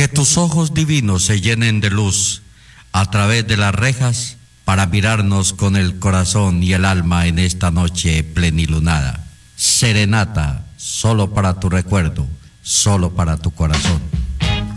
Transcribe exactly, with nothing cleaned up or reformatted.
Que tus ojos divinos se llenen de luz a través de las rejas para mirarnos con el corazón y el alma en esta noche plenilunada. Serenata, solo para tu recuerdo, solo para tu corazón.